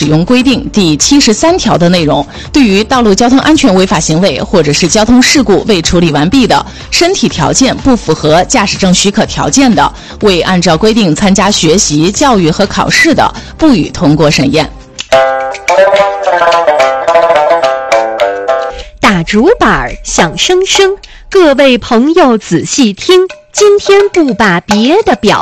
使用规定》第73条的内容，对于道路交通安全违法行为或者是交通事故未处理完毕的，身体条件不符合驾驶证许可条件的，未按照规定参加学习、教育和考试的，不予通过审验。 打竹板响声声，各位朋友仔细听，今天不把别的表